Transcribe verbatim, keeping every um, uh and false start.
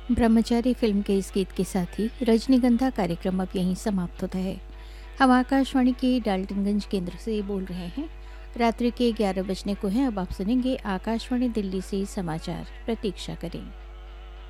ब्रह्मचारी film के इस गीत के साथ ही रजनीगंधा कार्यक्रम अब यहीं समाप्त होता है। हम आकाशवाणी के डाल्टनगंज केंद्र से बोल रहे हैं। रात्रि के ग्यारह बजने को हैं। अब आप सुनेंगे आकाशवाणी दिल्ली से समाचार। प्रतीक्षा करें।